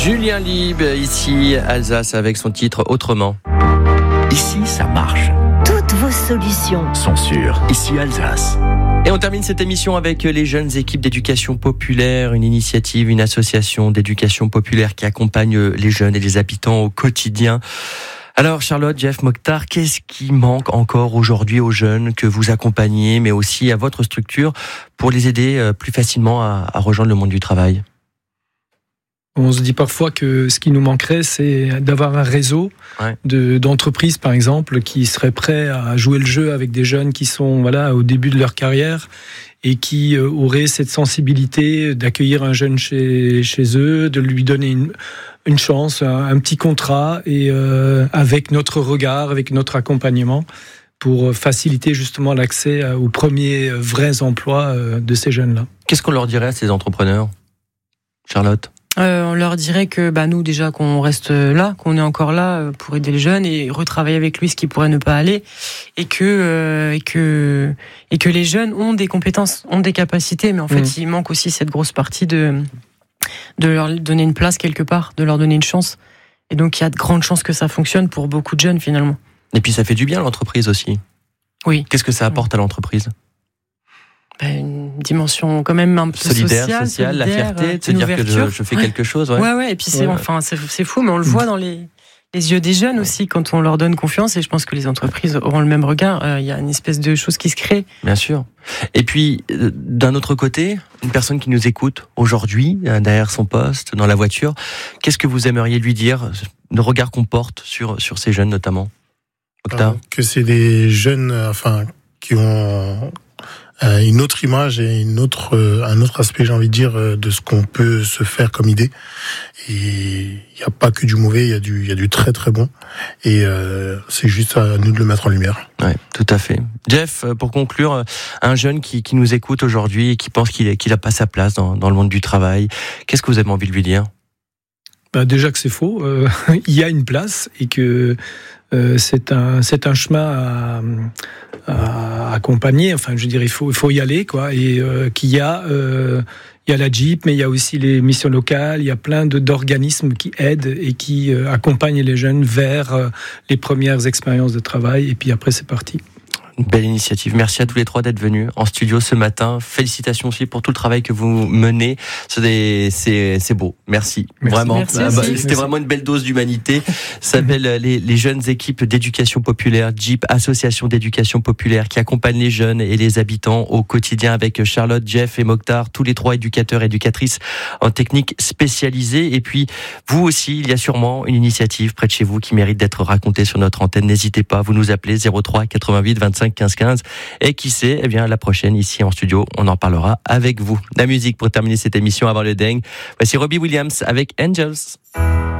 Julien Lieb, ici Alsace, avec son titre Autrement. Ici, ça marche. Toutes vos solutions Sont sûres. Ici, Alsace. Et on termine cette émission avec les jeunes équipes d'éducation populaire, une initiative, une association d'éducation populaire qui accompagne les jeunes et les habitants au quotidien. Alors Charlotte, Jeff, Mokhtar, qu'est-ce qui manque encore aujourd'hui aux jeunes que vous accompagnez, mais aussi à votre structure, pour les aider plus facilement à rejoindre le monde du travail ? On se dit parfois que ce qui nous manquerait, c'est d'avoir un réseau d'entreprises, par exemple, qui seraient prêts à jouer le jeu avec des jeunes qui sont au début de leur carrière et qui auraient cette sensibilité d'accueillir un jeune chez eux, de lui donner une chance, un petit contrat, et avec notre regard, avec notre accompagnement, pour faciliter justement l'accès aux premiers vrais emplois de ces jeunes-là. Qu'est-ce qu'on leur dirait à ces entrepreneurs, Charlotte ? On leur dirait que nous déjà qu'on reste là, qu'on est encore là pour aider les jeunes et retravailler avec lui ce qui pourrait ne pas aller, et que les jeunes ont des compétences, ont des capacités, mais en fait il manque aussi cette grosse partie de leur donner une place quelque part, de leur donner une chance. Et donc il y a de grandes chances que ça fonctionne pour beaucoup de jeunes finalement. Et puis ça fait du bien à l'entreprise aussi. Oui. Qu'est-ce que ça apporte à l'entreprise ? Une dimension quand même un peu sociale, la fierté de se dire que je fais quelque chose. Ouais. Et puis c'est fou, mais on le voit dans les yeux des jeunes aussi quand on leur donne confiance. Et je pense que les entreprises auront le même regard. Il y a une espèce de chose qui se crée. Bien sûr. Et puis d'un autre côté, une personne qui nous écoute aujourd'hui derrière son poste, dans la voiture, qu'est-ce que vous aimeriez lui dire, le regard qu'on porte sur ces jeunes notamment, Mokhtar ? Que c'est des jeunes, qui ont une autre image et un autre aspect, j'ai envie de dire, de ce qu'on peut se faire comme idée. Et il n'y a pas que du mauvais, il y a du très très bon. Et c'est juste à nous de le mettre en lumière. Ouais, tout à fait. Jeff, pour conclure, un jeune qui nous écoute aujourd'hui et qui pense qu'il a pas sa place dans le monde du travail, qu'est-ce que vous avez envie de lui dire ? Déjà que c'est faux, il y a une place et que c'est un chemin à accompagner. Enfin, je veux dire, il faut y aller, quoi. Et qu'il y a la JIP, mais il y a aussi les missions locales. Il y a plein d'organismes qui aident et qui accompagnent les jeunes vers les premières expériences de travail. Et puis après, c'est parti. Une belle initiative. Merci à tous les trois d'être venus en studio ce matin. Félicitations aussi pour tout le travail que vous menez. C'est beau. Merci. Vraiment. Merci. C'était vraiment une belle dose d'humanité. Ça s'appelle les jeunes équipes d'éducation populaire, JIP, association d'éducation populaire, qui accompagne les jeunes et les habitants au quotidien, avec Charlotte, Jeff et Mokhtar, tous les trois éducateurs et éducatrices en technique spécialisée. Et puis, vous aussi, il y a sûrement une initiative près de chez vous qui mérite d'être racontée sur notre antenne. N'hésitez pas, vous nous appelez 03 88 25 15 15, et qui sait, la prochaine ici en studio, on en parlera avec vous. La musique pour terminer cette émission avant le dingue. Voici Robbie Williams avec Angels.